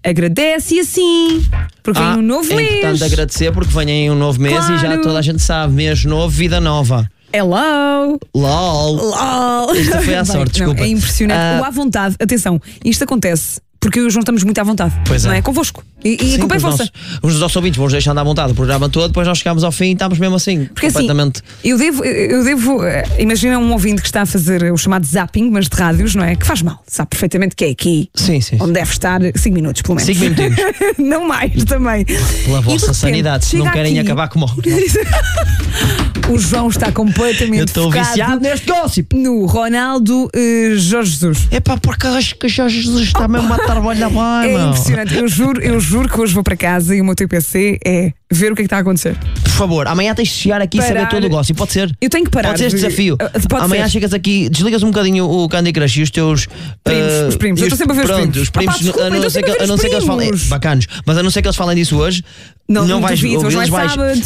agradece e assim, porque vem um novo mês. É importante agradecer porque vem aí um novo mês. Claro. E já toda a gente sabe, mês novo, vida nova. Hello! LOL! Isto foi à sorte, desculpa. Não, é impressionante. O à vontade, atenção, isto acontece porque eu e o João estamos muito à vontade. Pois é. Não é? Convosco. E a culpa é vossa. Os nossos ouvintes vão deixar andar à vontade o programa todo, depois nós chegamos ao fim e estamos mesmo assim, Porque completamente. assim, eu devo imagina um ouvinte que está a fazer o chamado zapping, mas de rádios, não é? Que faz mal, sabe perfeitamente que é aqui. Sim. Onde deve estar 5 minutos, pelo menos. 5 minutinhos. Não mais também. Pela vossa sanidade, se não querem acabar com o O João está completamente Eu estou viciado neste gossip. no Ronaldo Jorge Jesus. É pá, porque acho que Jorge Jesus está mesmo a trabalhar bem, É meu. impressionante. Eu juro que hoje vou para casa e o meu TPC é ver o que é que está a acontecer. Por favor, amanhã tens de chegar aqui e saber Parar. todo o gossip, pode ser? Eu tenho que parar. Pode ser este desafio. Pode Amanhã ser. chegas aqui, desligas um bocadinho o Candy Crush e os teus Primos, os primos. e Eu estou sempre a ver os pronto, primos. os primos, Opa, desculpa, a não estou ser sempre a ver que os eles falem primos. bacanos, mas a não ser que eles falem disso hoje, Não vais duvido, hoje ouvi-los, não é vais sábado.